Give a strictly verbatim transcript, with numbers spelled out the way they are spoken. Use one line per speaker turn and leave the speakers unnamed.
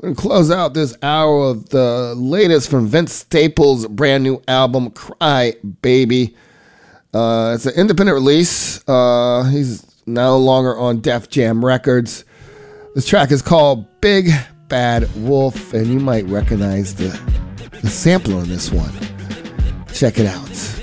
We're going to close out this hour of the latest from Vince Staples' brand new album, Cry Baby. Uh, it's an independent release. Uh, he's no longer on Def Jam Records. This track is called Big Bad Wolf, and you might recognize the, the sampler on this one. Check it out.